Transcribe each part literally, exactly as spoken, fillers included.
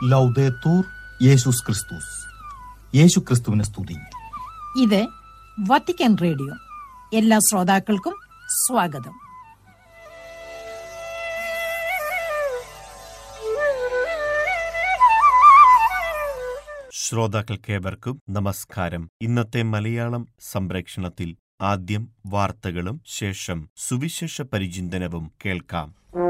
ലൗദേത്തൂർ യേശുസ് ക്രിസ്തുസ്. യേശു ക്രിസ്തുവിനെ സ്തുതി. ഇത് വത്തിക്കാൻ റേഡിയോ. എല്ലാ ശ്രോതാക്കൾക്കും സ്വാഗതം. ശ്രോതാക്കൾക്കേവർക്കും നമസ്കാരം. ഇന്നത്തെ മലയാളം സംപ്രേക്ഷണത്തിൽ ആദ്യം വാർത്തകളും ശേഷം സുവിശേഷ പരിചിന്തനവും കേൾക്കാം.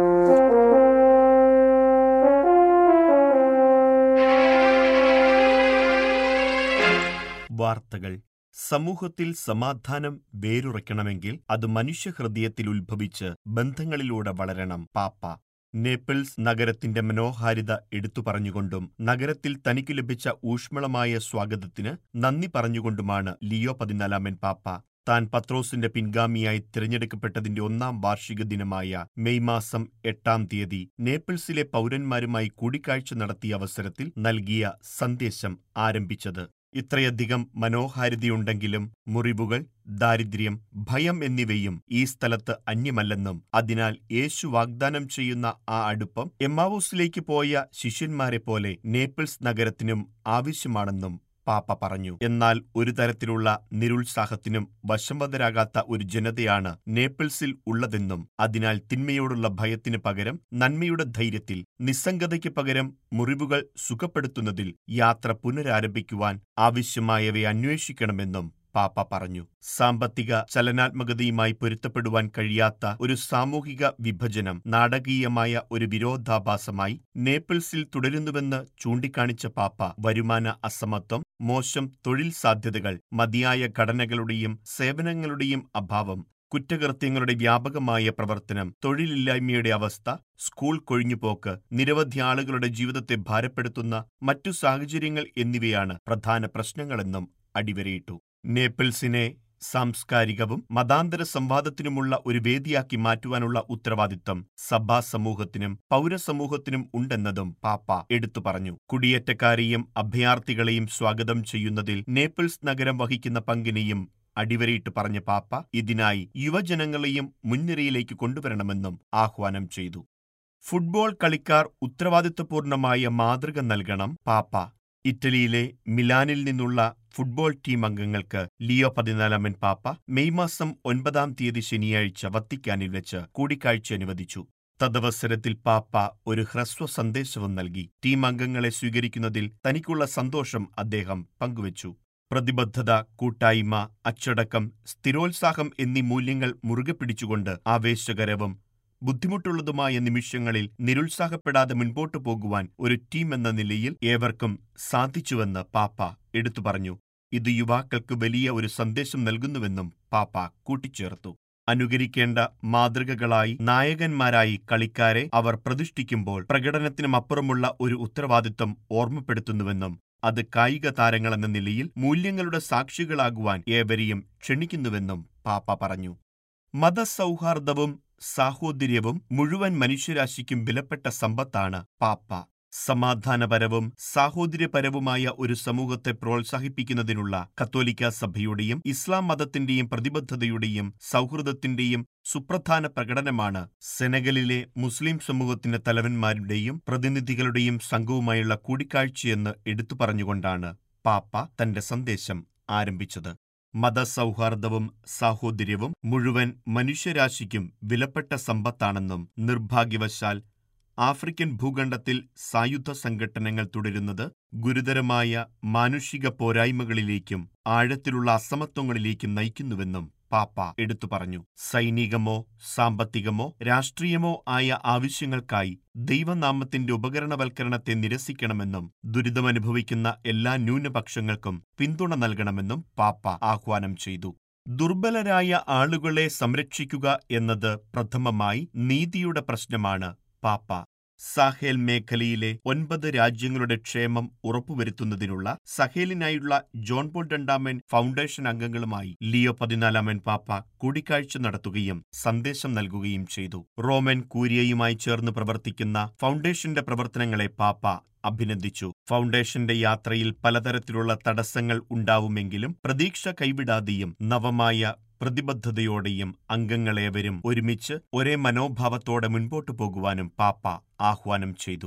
വാർത്തകൾ. സമൂഹത്തിൽ സമാധാനം വേരുറയ്ക്കണമെങ്കിൽ അത് മനുഷ്യഹൃദയത്തിൽ ഉത്ഭവിച്ച് ബന്ധങ്ങളിലൂടെ വളരണം. പാപ്പ നേപ്പിൾസ് നഗരത്തിന്റെ മനോഹാരിത എടുത്തു പറഞ്ഞുകൊണ്ടും നഗരത്തിൽ തനിക്കു ലഭിച്ച ഊഷ്മളമായ സ്വാഗതത്തിന് നന്ദി പറഞ്ഞുകൊണ്ടുമാണ് ലിയോ പതിനാലാമൻ പാപ്പ താൻ പത്രോസിന്റെ പിൻഗാമിയായി തിരഞ്ഞെടുക്കപ്പെട്ടതിന്റെ ഒന്നാം വാർഷിക ദിനമായ മെയ് മാസം എട്ടാം തീയതി നേപ്പിൾസിലെ പൗരന്മാരുമായി കൂടിക്കാഴ്ച നടത്തിയ അവസരത്തിൽ നൽകിയ സന്ദേശം ആരംഭിച്ചത്. ഇത്രയധികം മനോഹാരിതയുണ്ടെങ്കിലും മുറിവുകൾ, ദാരിദ്ര്യം, ഭയം എന്നിവയും ഈ സ്ഥലത്ത് അന്യമല്ലെന്നും അതിനാൽ യേശു വാഗ്ദാനം ചെയ്യുന്ന ആ അടുപ്പം എമ്മാവൂസിലേക്ക് പോയ ശിഷ്യന്മാരെ പോലെ നേപ്പിൾസ് നഗരത്തിനും ആവശ്യമാണെന്നും പാപ്പ പറഞ്ഞു. എന്നാൽ ഒരു തരത്തിലുള്ള നിരുത്സാഹത്തിനും വശംവദരാകാത്ത ഒരു ജനതയാണ് നേപ്പിൾസിൽ ഉള്ളതെന്നും അതിനാൽ തിന്മയോടുള്ള ഭയത്തിന് പകരം നന്മയുടെ ധൈര്യത്തിൽ, നിസ്സംഗതയ്ക്ക് പകരം മുറിവുകൾ സുഖപ്പെടുത്തുന്നതിൽ യാത്ര പുനരാരംഭിക്കുവാൻ ആവശ്യമായവയെ അന്വേഷിക്കണമെന്നും പാപ്പ പറഞ്ഞു. സാമ്പത്തിക ചലനാത്മകതയുമായി പൊരുത്തപ്പെടുവാൻ കഴിയാത്ത ഒരു സാമൂഹിക വിഭജനം നാടകീയമായ ഒരു വിരോധാഭാസമായി നേപ്പിൾസിൽ തുടരുന്നുവെന്ന് ചൂണ്ടിക്കാണിച്ച പാപ്പ വരുമാന അസമത്വം, മോശം തൊഴിൽ സാധ്യതകൾ, മതിയായ ഘടനകളുടെയും സേവനങ്ങളുടെയും അഭാവം, കുറ്റകൃത്യങ്ങളുടെ വ്യാപകമായ പ്രവർത്തനം, തൊഴിലില്ലായ്മയുടെ അവസ്ഥ, സ്കൂൾ കൊഴിഞ്ഞുപോക്ക്, നിരവധി ആളുകളുടെ ജീവിതത്തെ ഭാരപ്പെടുത്തുന്ന മറ്റു സാഹചര്യങ്ങൾ എന്നിവയാണ് പ്രധാന പ്രശ്നങ്ങളെന്നും അടിവരയിട്ടു. നേപ്പിൾസിനെ സാംസ്കാരികവും മതാന്തര സംവാദത്തിനുമുള്ള ഒരു വേദിയാക്കി മാറ്റുവാനുള്ള ഉത്തരവാദിത്തം സഭാ സമൂഹത്തിനും പൗരസമൂഹത്തിനും ഉണ്ടെന്നതും പാപ്പ എടുത്തു പറഞ്ഞു. കുടിയേറ്റക്കാരെയും അഭയാർത്ഥികളെയും സ്വാഗതം ചെയ്യുന്നതിൽ നേപ്പിൾസ് നഗരം വഹിക്കുന്ന പങ്കിനെയും അടിവരയിട്ട് പറഞ്ഞ പാപ്പ ഇതിനായി യുവജനങ്ങളെയും മുൻനിരയിലേക്ക് കൊണ്ടുവരണമെന്നും ആഹ്വാനം ചെയ്തു. ഫുട്ബോൾ കളിക്കാർ ഉത്തരവാദിത്വപൂർണമായ മാതൃക നൽകണം. പാപ്പ ഇറ്റലിയിലെ മിലാനിൽ നിന്നുള്ള ഫുട്ബോൾ ടീം അംഗങ്ങൾക്ക് ലിയോ പതിനാലാമൻ പാപ്പ മെയ് മാസം ഒൻപതാം തീയതി ശനിയാഴ്ച വത്തിക്കാനിൽ വെച്ച് കൂടിക്കാഴ്ച അനുവദിച്ചു. തദവസരത്തിൽ പാപ്പ ഒരു ഹ്രസ്വ സന്ദേശവും നൽകി. ടീം അംഗങ്ങളെ സ്വീകരിക്കുന്നതിൽ തനിക്കുള്ള സന്തോഷം അദ്ദേഹം പങ്കുവച്ചു. പ്രതിബദ്ധത, കൂട്ടായ്മ, അച്ചടക്കം, സ്ഥിരോത്സാഹം എന്നീ മൂല്യങ്ങൾ മുറുകെ പിടിച്ചുകൊണ്ട് ആവേശകരവും ബുദ്ധിമുട്ടുള്ളതുമായ നിമിഷങ്ങളിൽ നിരുത്സാഹപ്പെടാതെ മുൻപോട്ടു പോകുവാൻ ഒരു ടീം എന്ന നിലയിൽ ഏവർക്കും സാധിച്ചുവെന്ന് പാപ്പ എടുത്തു പറഞ്ഞു. ഇത് യുവാക്കൾക്ക് വലിയ ഒരു സന്ദേശം നൽകുന്നുവെന്നും പാപ്പ കൂട്ടിച്ചേർത്തു. അനുകരിക്കേണ്ട മാതൃകകളായി, നായകന്മാരായി കളിക്കാരെ അവർ പ്രതിഷ്ഠിക്കുമ്പോൾ പ്രകടനത്തിനുമപ്പുറമുള്ള ഒരു ഉത്തരവാദിത്വം ഓർമ്മപ്പെടുത്തുന്നുവെന്നും അത് കായിക താരങ്ങളെന്ന നിലയിൽ മൂല്യങ്ങളുടെ സാക്ഷികളാകുവാൻ ഏവരെയും ക്ഷണിക്കുന്നുവെന്നും പാപ്പ പറഞ്ഞു. മതസൗഹാർദ്ദവും സാഹോദര്യവും മുഴുവൻ മനുഷ്യരാശിക്കും വിലപ്പെട്ട സമ്പത്താണ്. പാപ്പ സമാധാനപരവും സാഹോദര്യപരവുമായ ഒരു സമൂഹത്തെ പ്രോത്സാഹിപ്പിക്കുന്നതിനുള്ള കത്തോലിക്ക സഭയുടെയും ഇസ്ലാം മതത്തിന്റെയും പ്രതിബദ്ധതയുടെയും സൗഹൃദത്തിന്റെയും സുപ്രധാന പ്രകടനമാണ് സെനഗലിലെ മുസ്ലിം സമൂഹത്തിന്റെ തലവന്മാരുടെയും പ്രതിനിധികളുടെയും സംഘവുമായുള്ള കൂടിക്കാഴ്ചയെന്ന് എടുത്തു പറഞ്ഞുകൊണ്ടാണ് പാപ്പ തന്റെ സന്ദേശം ആരംഭിച്ചത്. മതസൗഹാർദ്ദവും സാഹോദര്യവും മുഴുവൻ മനുഷ്യരാശിക്കും വിലപ്പെട്ട സമ്പത്താണെന്നും നിർഭാഗ്യവശാൽ ആഫ്രിക്കൻ ഭൂഖണ്ഡത്തിൽ സായുധ സംഘട്ടനങ്ങൾ തുടരുന്നത് ഗുരുതരമായ മാനുഷിക പോരായ്മകളിലേക്കും ആഴത്തിലുള്ള അസമത്വങ്ങളിലേക്കും നയിക്കുന്നുവെന്നും പാപ്പ എടുത്തു പറഞ്ഞു. സൈനികമോ സാമ്പത്തികമോ രാഷ്ട്രീയമോ ആയ ആവശ്യങ്ങൾക്കായി ദൈവനാമത്തിന്റെ ഉപകരണവൽക്കരണത്തെ നിരസിക്കണമെന്നും ദുരിതമനുഭവിക്കുന്ന എല്ലാ ന്യൂനപക്ഷങ്ങൾക്കും പിന്തുണ നൽകണമെന്നും പാപ്പ ആഹ്വാനം ചെയ്തു. ദുർബലരായ ആളുകളെ സംരക്ഷിക്കുക എന്നത് പ്രഥമമായി നീതിയുടെ പ്രശ്നമാണ്. പാപ്പ സാഹേൽ മേഖലയിലെ ഒൻപത് രാജ്യങ്ങളുടെ ക്ഷേമം ഉറപ്പുവരുത്തുന്നതിനുള്ള സഹേലിനായുള്ള ജോൺ പോൾ രണ്ടാമൻ ഫൗണ്ടേഷൻ അംഗങ്ങളുമായി ലിയോ പതിനാലാമൻ പാപ്പ കൂടിക്കാഴ്ച നടത്തുകയും സന്ദേശം നൽകുകയും ചെയ്തു. റോമൻ കൂരിയയുമായി ചേർന്ന് പ്രവർത്തിക്കുന്ന ഫൗണ്ടേഷന്റെ പ്രവർത്തനങ്ങളെ പാപ്പ അഭിനന്ദിച്ചു. ഫൗണ്ടേഷന്റെ യാത്രയിൽ പലതരത്തിലുള്ള തടസ്സങ്ങൾ ഉണ്ടാവുമെങ്കിലും പ്രതീക്ഷ കൈവിടാതെയും നവമായ പ്രതിബദ്ധതയോടെയും അംഗങ്ങളേവരും ഒരുമിച്ച് ഒരേ മനോഭാവത്തോടെ മുൻപോട്ടു പോകുവാനും പാപ്പ ആഹ്വാനം ചെയ്തു.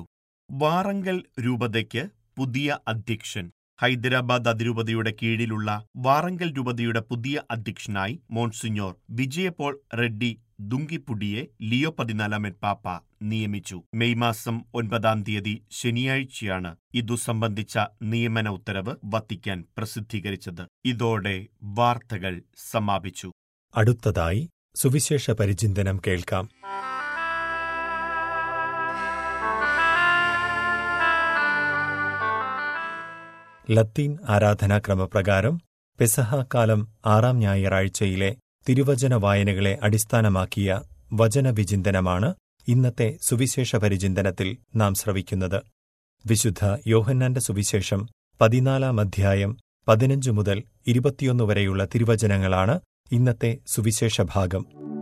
വാറങ്കൽ രൂപതയ്ക്ക് പുതിയ അധ്യക്ഷൻ. ഹൈദരാബാദ് അതിരൂപതയുടെ കീഴിലുള്ള വാറങ്കൽ രൂപതയുടെ പുതിയ അധ്യക്ഷനായി മോൺസിഞ്ഞോർ വിജയപോൾ റെഡ്ഡി ദുങ്കിപ്പുടിയെ ലിയോ പതിനാലാമൻ പാപ്പ നിയമിച്ചു. മെയ് മാസം ഒൻപതാം തീയതി ശനിയാഴ്ചയാണ് ഇതു സംബന്ധിച്ച നിയമന ഉത്തരവ് വത്തിക്കാൻ പ്രസിദ്ധീകരിച്ചത്. ഇതോടെ വാർത്തകൾ സമാപിച്ചു. അടുത്തതായി സുവിശേഷ പരിചിന്തനം കേൾക്കാം. ലത്തീൻ ആരാധനാക്രമപ്രകാരം പെസഹ കാലം ആറാം ഞായറാഴ്ചയിലെ തിരുവചന വായനകളെ അടിസ്ഥാനമാക്കിയ വചനവിചിന്തനമാണ് ഇന്നത്തെ സുവിശേഷ പരിചിന്തനത്തിൽ നാം ശ്രവിക്കുന്നത്. വിശുദ്ധ യോഹന്നാന്റെ സുവിശേഷം പതിനാലാം അധ്യായം പതിനഞ്ച് മുതൽ ഇരുപത്തിയൊന്ന് വരെയുള്ള തിരുവചനങ്ങളാണ് ഇന്നത്തെ സുവിശേഷ ഭാഗം.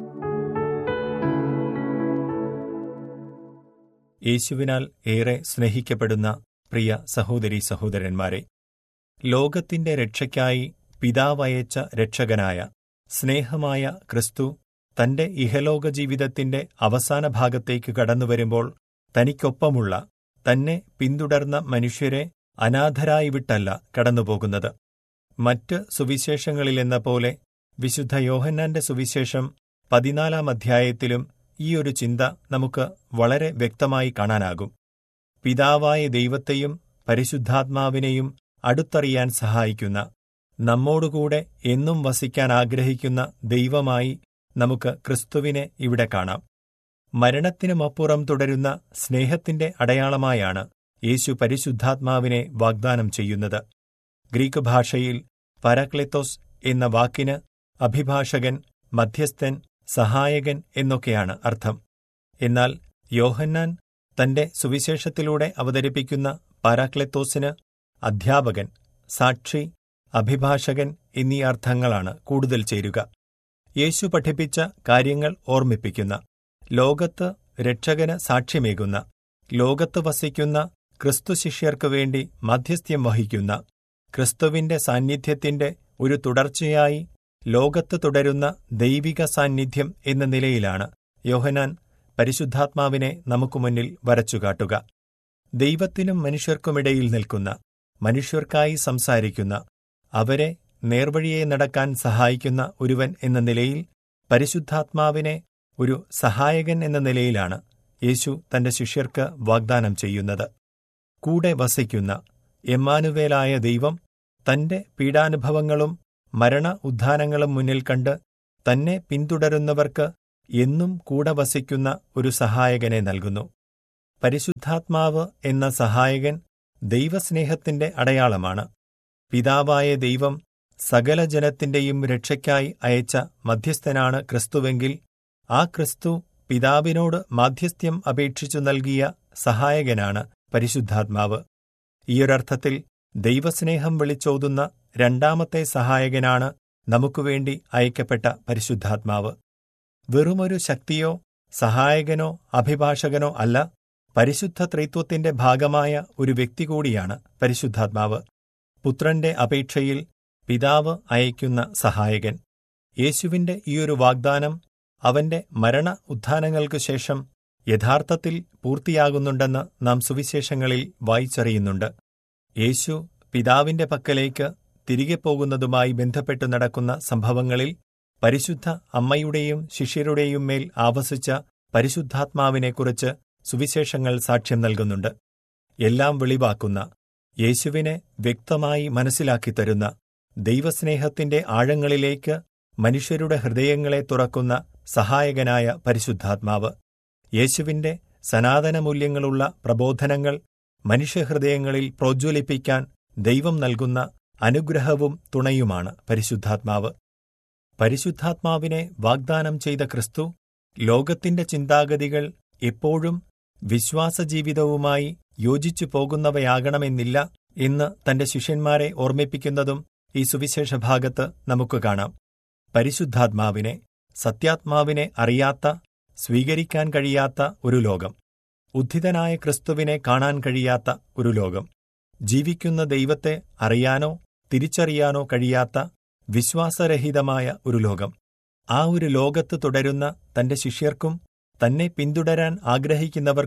യേശുവിനാൽ ഏറെ സ്നേഹിക്കപ്പെടുന്ന പ്രിയ സഹോദരീ സഹോദരന്മാരെ, ലോകത്തിന്റെ രക്ഷയ്ക്കായി പിതാവയച്ച രക്ഷകനായ സ്നേഹമായ ക്രിസ്തു തന്റെ ഇഹലോക ജീവിതത്തിന്റെ അവസാന ഭാഗത്തേക്ക് കടന്നുവരുമ്പോൾ തനിക്കൊപ്പമുള്ള തന്നെ പിന്തുടർന്ന മനുഷ്യരെ അനാഥരായി വിട്ടല്ല കടന്നുപോകുന്നത്. മറ്റ് സുവിശേഷങ്ങളിലെന്ന പോലെ വിശുദ്ധ യോഹന്നാന്റെ സുവിശേഷം പതിനാലാം അധ്യായത്തിലും ഈയൊരു ചിന്ത നമുക്ക് വളരെ വ്യക്തമായി കാണാനാകും. പിതാവായ ദൈവത്തെയും പരിശുദ്ധാത്മാവിനെയും അടുത്തറിയാൻ സഹായിക്കുന്ന, നമ്മോടുകൂടെ എന്നും വസിക്കാൻ ആഗ്രഹിക്കുന്ന ദൈവമായി നമുക്ക് ക്രിസ്തുവിനെ ഇവിടെ കാണാം. മരണത്തിനുമപ്പുറം തുടരുന്ന സ്നേഹത്തിന്റെ അടയാളമായാണ് യേശു പരിശുദ്ധാത്മാവിനെ വാഗ്ദാനം ചെയ്യുന്നത്. ഗ്രീക്ക് ഭാഷയിൽ പരാക്ലെത്തോസ് എന്ന വാക്കിന് അഭിഭാഷകൻ, മധ്യസ്ഥൻ, സഹായകൻ എന്നൊക്കെയാണ് അർത്ഥം. എന്നാൽ യോഹന്നാൻ തന്റെ സുവിശേഷത്തിലൂടെ അവതരിപ്പിക്കുന്ന പരാക്ലെത്തോസിന് അധ്യാപകൻ, സാക്ഷി, അഭിഭാഷകൻ എന്നീ അർത്ഥങ്ങളാണ് കൂടുതൽ ചേരുക. യേശു പഠിപ്പിച്ച കാര്യങ്ങൾ ഓർമ്മിപ്പിക്കുന്ന, ലോകത്ത് രക്ഷകന് സാക്ഷ്യമേകുന്ന, ലോകത്ത് വസിക്കുന്ന ക്രിസ്തു ശിഷ്യർക്കു വേണ്ടി മധ്യസ്ഥ്യം വഹിക്കുന്ന, ക്രിസ്തുവിന്റെ സാന്നിധ്യത്തിന്റെ ഒരു തുടർച്ചയായി ലോകത്ത് തുടരുന്ന ദൈവിക സാന്നിധ്യം എന്ന നിലയിലാണ് യോഹന്നാൻ പരിശുദ്ധാത്മാവിനെ നമുക്ക് മുന്നിൽ വരച്ചുകാട്ടുക. ദൈവത്തിനും മനുഷ്യർക്കുമിടയിൽ നിൽക്കുന്ന, മനുഷ്യർക്കായി സംസാരിക്കുന്ന, അവരെ നേർവഴിയെ നടക്കാൻ സഹായിക്കുന്ന ഒരുവൻ എന്ന നിലയിൽ പരിശുദ്ധാത്മാവിനെ ഒരു സഹായകൻ എന്ന നിലയിലാണ് യേശു തന്റെ ശിഷ്യർക്ക് വാഗ്ദാനം ചെയ്യുന്നത്. കൂടെ വസിക്കുന്ന എമ്മാനുവേലായ ദൈവം തന്റെ പീഡാനുഭവങ്ങളും മരണ ഉദ്ധാനങ്ങളും മുന്നിൽ കണ്ട് തന്നെ പിന്തുടരുന്നവർക്ക് എന്നും കൂടെ വസിക്കുന്ന ഒരു സഹായകനെ നൽകുന്നു. പരിശുദ്ധാത്മാവ് എന്ന സഹായകൻ ദൈവസ്നേഹത്തിന്റെ അടയാളമാണ്. പിതാവായ ദൈവം സകല ജനത്തിന്റെയും രക്ഷയ്ക്കായി അയച്ച മധ്യസ്ഥനാണ് ക്രിസ്തുവെങ്കിൽ, ആ ക്രിസ്തു പിതാവിനോട് മാധ്യസ്ഥ്യം അപേക്ഷിച്ചു നൽകിയ സഹായകനാണ് പരിശുദ്ധാത്മാവ്. ഈയൊരർത്ഥത്തിൽ ദൈവസ്നേഹം വിളിച്ചോതുന്ന രണ്ടാമത്തെ സഹായകനാണ് നമുക്കുവേണ്ടി അയക്കപ്പെട്ട പരിശുദ്ധാത്മാവ്. വെറുമൊരു ശക്തിയോ സഹായകനോ അഭിഭാഷകനോ അല്ല, പരിശുദ്ധ ത്രിത്വത്തിന്റെ ഭാഗമായ ഒരു വ്യക്തി കൂടിയാണ് പരിശുദ്ധാത്മാവ്. പുത്രന്റെ അപേക്ഷയിൽ പിതാവ് അയക്കുന്ന സഹായകൻ. യേശുവിന്റെ ഈയൊരു വാഗ്ദാനം അവന്റെ മരണ ഉത്ഥാനങ്ങൾക്കു ശേഷം യഥാർത്ഥത്തിൽ പൂർത്തിയാകുന്നുണ്ടെന്ന് നാം സുവിശേഷങ്ങളിൽ വായിച്ചറിയുന്നുണ്ട്. യേശു പിതാവിന്റെ പക്കലേക്ക് തിരികെ പോകുന്നതുമായി ബന്ധപ്പെട്ടു നടക്കുന്ന സംഭവങ്ങളിൽ പരിശുദ്ധ അമ്മയുടെയും ശിഷ്യരുടെയും മേൽ ആവസിച്ച പരിശുദ്ധാത്മാവിനെക്കുറിച്ച് സുവിശേഷങ്ങൾ സാക്ഷ്യം നൽകുന്നുണ്ട്. എല്ലാം വെളിവാക്കുന്ന, യേശുവിനെ വ്യക്തമായി മനസ്സിലാക്കിത്തരുന്ന, ദൈവസ്നേഹത്തിന്റെ ആഴങ്ങളിലേക്ക് മനുഷ്യരുടെ ഹൃദയങ്ങളെ തുറക്കുന്ന സഹായകനായ പരിശുദ്ധാത്മാവ്. യേശുവിന്റെ സനാതനമൂല്യങ്ങളുള്ള പ്രബോധനങ്ങൾ മനുഷ്യഹൃദയങ്ങളിൽ പ്രോജ്വലിപ്പിക്കാൻ ദൈവം നൽകുന്ന അനുഗ്രഹവും തുണയുമാണ് പരിശുദ്ധാത്മാവ്. പരിശുദ്ധാത്മാവിനെ വാഗ്ദാനം ചെയ്ത ക്രിസ്തു ലോകത്തിന്റെ ചിന്താഗതികൾ എപ്പോഴും വിശ്വാസജീവിതവുമായി യോജിച്ചു പോകുന്നവയാകണമെന്നില്ല എന്ന് തന്റെ ശിഷ്യന്മാരെ ഓർമ്മിപ്പിക്കുന്നതും ഈ സുവിശേഷ ഭാഗത്ത് നമുക്ക് കാണാം. പരിശുദ്ധാത്മാവിനെ, സത്യാത്മാവിനെ അറിയാത്ത, സ്വീകരിക്കാൻ കഴിയാത്ത ഒരു ലോകം, ഉദ്ധിതനായ ക്രിസ്തുവിനെ കാണാൻ കഴിയാത്ത ഒരു ലോകം, ജീവിക്കുന്ന ദൈവത്തെ അറിയാനോ തിരിച്ചറിയാനോ കഴിയാത്ത വിശ്വാസരഹിതമായ ഒരു ലോകം. ആ ഒരു ലോകത്ത് തുടരുന്ന തന്റെ ശിഷ്യർക്കും തന്നെ പിന്തുടരാൻ ആഗ്രഹിക്കുന്നവർക്കും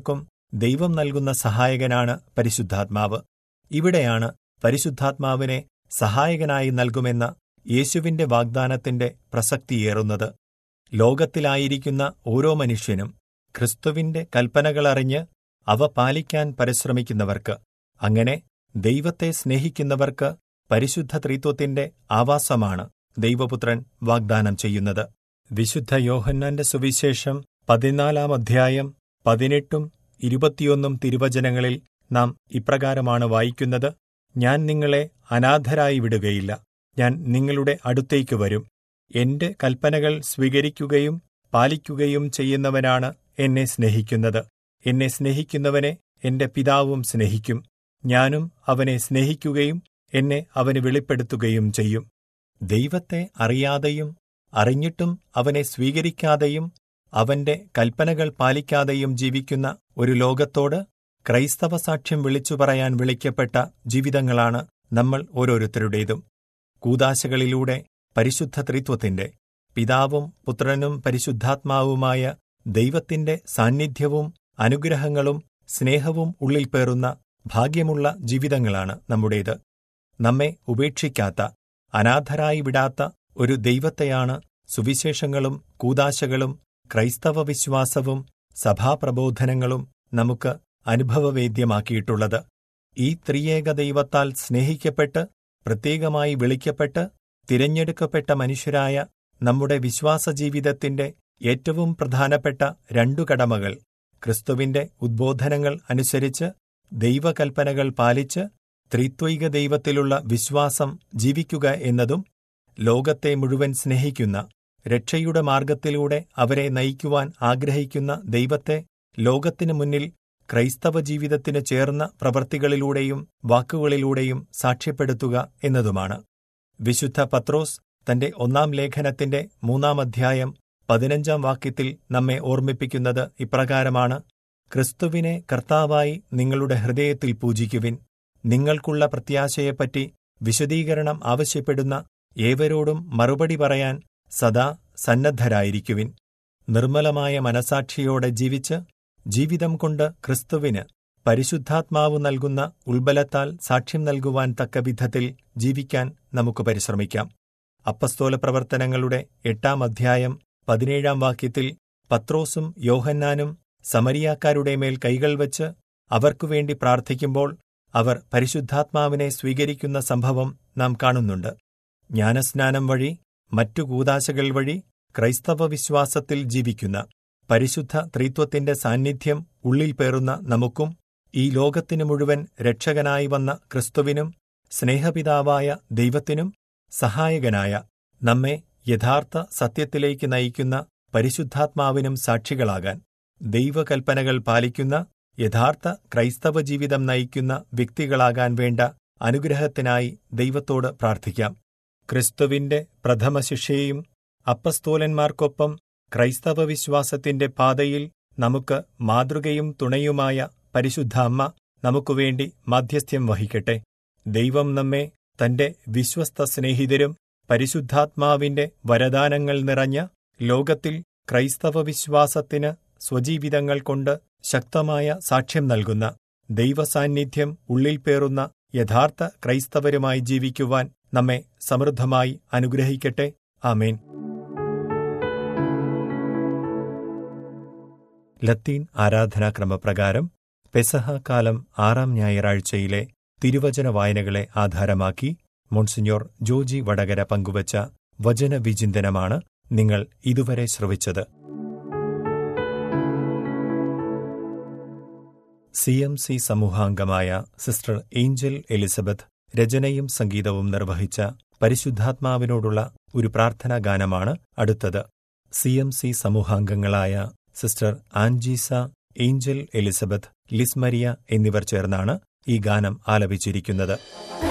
ദൈവം നൽകുന്ന സഹായകനാണ് പരിശുദ്ധാത്മാവ്. ഇവിടെയാണ് പരിശുദ്ധാത്മാവിനെ സഹായകനായി നൽകുമെന്ന യേശുവിന്റെ വാഗ്ദാനത്തിന്റെ പ്രസക്തിയേറുന്നത്. ലോകത്തിലായിരിക്കുന്ന ഓരോ മനുഷ്യനും ക്രിസ്തുവിന്റെ കൽപ്പനകളറിഞ്ഞ് അവ പാലിക്കാൻ പരിശ്രമിക്കുന്നവർക്ക്, അങ്ങനെ ദൈവത്തെ സ്നേഹിക്കുന്നവർക്ക് പരിശുദ്ധ ത്രിത്വത്തിന്റെ ആവാസമാണ് ദൈവപുത്രൻ വാഗ്ദാനം ചെയ്യുന്നത്. വിശുദ്ധ യോഹന്നാന്റെ സുവിശേഷം പതിനാലാം അധ്യായം പതിനെട്ടും ഇരുപത്തിയൊന്നും തിരുവചനങ്ങളിൽ നാം ഇപ്രകാരമാണ് വായിക്കുന്നത്: ഞാൻ നിങ്ങളെ അനാഥരായി വിടുകയില്ല, ഞാൻ നിങ്ങളുടെ അടുത്തേക്ക് വരും. എന്റെ കൽപ്പനകൾ സ്വീകരിക്കുകയും പാലിക്കുകയും ചെയ്യുന്നവനാണ് എന്നെ സ്നേഹിക്കുന്നത്. എന്നെ സ്നേഹിക്കുന്നവനെ എന്റെ പിതാവും സ്നേഹിക്കും. ഞാനും അവനെ സ്നേഹിക്കുകയും എന്നെ അവന് വെളിപ്പെടുത്തുകയും ചെയ്യും. ദൈവത്തെ അറിയാതെയും അറിഞ്ഞിട്ടും അവനെ സ്വീകരിക്കാതെയും അവന്റെ കൽപ്പനകൾ പാലിക്കാതെയും ജീവിക്കുന്ന ഒരു ലോകത്തോട് ക്രൈസ്തവ സാക്ഷ്യം വിളിച്ചു പറയാൻ വിളിക്കപ്പെട്ട ജീവിതങ്ങളാണ് നമ്മൾ ഓരോരുത്തരുടേതും. കൂദാശകളിലൂടെ പരിശുദ്ധ ത്രിത്വത്തിന്റെ, പിതാവും പുത്രനും പരിശുദ്ധാത്മാവുമായ ദൈവത്തിന്റെ സാന്നിധ്യവും അനുഗ്രഹങ്ങളും സ്നേഹവും ഉള്ളിൽ പേറുന്ന ഭാഗ്യമുള്ള ജീവിതങ്ങളാണ് നമ്മുടേത്. നമ്മെ ഉപേക്ഷിക്കാത്ത, അനാഥരായി വിടാത്ത ഒരു ദൈവത്തെയാണ് സുവിശേഷങ്ങളും കൂദാശകളും ക്രൈസ്തവ വിശ്വാസവും സഭാപ്രബോധനങ്ങളും നമുക്ക് അനുഭവവേദ്യമാക്കിയിട്ടുള്ളത്. ഈ ത്രിയേക ദൈവത്താൽ സ്നേഹിക്കപ്പെട്ട് പ്രത്യേകമായി വിളിക്കപ്പെട്ട് തിരഞ്ഞെടുക്കപ്പെട്ട മനുഷ്യരായ നമ്മുടെ വിശ്വാസജീവിതത്തിന്റെ ഏറ്റവും പ്രധാനപ്പെട്ട രണ്ടു കടമകൾ ക്രിസ്തുവിന്റെ ഉദ്ബോധനങ്ങൾ അനുസരിച്ച് ദൈവകൽപ്പനകൾ പാലിച്ച് ത്രിത്വൈക ദൈവത്തിലുള്ള വിശ്വാസം ജീവിക്കുക എന്നതും, ലോകത്തെ മുഴുവൻ സ്നേഹിക്കുന്ന, രക്ഷയുടെ മാർഗത്തിലൂടെ അവരെ നയിക്കുവാൻ ആഗ്രഹിക്കുന്ന ദൈവത്തെ ലോകത്തിനു മുന്നിൽ ക്രൈസ്തവ ജീവിതത്തിനു ചേർന്ന പ്രവൃത്തികളിലൂടെയും വാക്കുകളിലൂടെയും സാക്ഷ്യപ്പെടുത്തുക എന്നതുമാണ്. വിശുദ്ധ പത്രോസ് തന്റെ ഒന്നാം ലേഖനത്തിന്റെ മൂന്നാം അധ്യായം പതിനഞ്ചാം വാക്യത്തിൽ നമ്മെ ഓർമ്മിപ്പിക്കുന്നത് ഇപ്രകാരമാണ്: ക്രിസ്തുവിനെ കർത്താവായി നിങ്ങളുടെ ഹൃദയത്തിൽ പൂജിക്കുവിൻ. നിങ്ങൾക്കുള്ള പ്രത്യാശയെപ്പറ്റി വിശദീകരണം ആവശ്യപ്പെടുന്ന ഏവരോടും മറുപടി പറയാൻ സദാ സന്നദ്ധരായിരിക്കുവിൻ. നിർമ്മലമായ മനസാക്ഷിയോടെ ജീവിച്ച് ജീവിതം കൊണ്ട് ക്രിസ്തുവിന് പരിശുദ്ധാത്മാവ് നൽകുന്ന ഉൾബലത്താൽ സാക്ഷ്യം നൽകുവാൻ തക്ക വിധത്തിൽ ജീവിക്കാൻ നമുക്ക് പരിശ്രമിക്കാം. അപ്പസ്തോല പ്രവർത്തനങ്ങളുടെ എട്ടാം അധ്യായം പതിനേഴാം വാക്യത്തിൽ പത്രോസും യോഹന്നാനും സമരിയാക്കാരുടെ മേൽ കൈകൾ വച്ച് അവർക്കുവേണ്ടി പ്രാർത്ഥിക്കുമ്പോൾ അവർ പരിശുദ്ധാത്മാവിനെ സ്വീകരിക്കുന്ന സംഭവം നാം കാണുന്നുണ്ട്. ജ്ഞാനസ്നാനം വഴി, മറ്റു കൂദാശകൾ വഴി ക്രൈസ്തവ വിശ്വാസത്തിൽ ജീവിക്കുന്ന പരിശുദ്ധ ത്രിത്വത്തിന്റെ സാന്നിധ്യം ഉള്ളിൽ പേറുന്ന നമുക്കും ഈ ലോകത്തിനു മുഴുവൻ രക്ഷകനായി വന്ന ക്രിസ്തുവിനും സ്നേഹപിതാവായ ദൈവത്തിനും സഹായകനായ, നമ്മെ യഥാർത്ഥ സത്യത്തിലേക്ക് നയിക്കുന്ന പരിശുദ്ധാത്മാവിനും സാക്ഷികളാകാൻ, ദൈവകൽപ്പനകൾ പാലിക്കുന്ന യഥാർത്ഥ ക്രൈസ്തവ ജീവിതം നയിക്കുന്ന വ്യക്തികളാകാൻ വേണ്ട അനുഗ്രഹത്തിനായി ദൈവത്തോട് പ്രാർത്ഥിക്കാം. ക്രിസ്തുവിന്റെ പ്രഥമ ശിഷ്യയും അപ്പസ്തോലന്മാർക്കൊപ്പം ക്രൈസ്തവ വിശ്വാസത്തിന്റെ പാതയിൽ നമുക്ക് മാതൃകയും തുണയുമായ പരിശുദ്ധ അമ്മ നമുക്കുവേണ്ടി മാധ്യസ്ഥ്യം വഹിക്കട്ടെ. ദൈവം നമ്മെ തന്റെ വിശ്വസ്ത സ്നേഹിതരും പരിശുദ്ധാത്മാവിന്റെ വരദാനങ്ങൾ നിറഞ്ഞ ലോകത്തിൽ ക്രൈസ്തവ വിശ്വാസത്തിന് സ്വജീവിതങ്ങൾ കൊണ്ട് ശക്തമായ സാക്ഷ്യം നൽകുന്ന, ദൈവസാന്നിധ്യം ഉള്ളിൽ പേറുന്ന യഥാർത്ഥ ക്രൈസ്തവരുമായി ജീവിക്കുവാൻ നമ്മെ സമൃദ്ധമായി അനുഗ്രഹിക്കട്ടെ. ആമേൻ. ലത്തീൻ ആരാധനാക്രമപ്രകാരം പെസഹ കാലം ആറാം ഞായറാഴ്ചയിലെ തിരുവചന വായനകളെ ആധാരമാക്കി മോൺസിഞ്ഞോർ ജോജി വടകര പങ്കുവച്ച വചനവിചിന്തനമാണ് നിങ്ങൾ ഇതുവരെ ശ്രവിച്ചത്. C M C സമൂഹാംഗമായ sister Angel Elizabeth രചനയും സംഗീതവും നിർവഹിച്ച പരിശുദ്ധാത്മാവിനോടുള്ള ഒരു പ്രാർത്ഥനാ ഗാനമാണ് അടുത്തത്. C M C സമൂഹാംഗങ്ങളായ sister ആൻജീസ, Angel Elizabeth, Lismaria എന്നിവർ ചേർന്നാണ് ഈ ഗാനം ആലപിച്ചിരിക്കുന്നത്.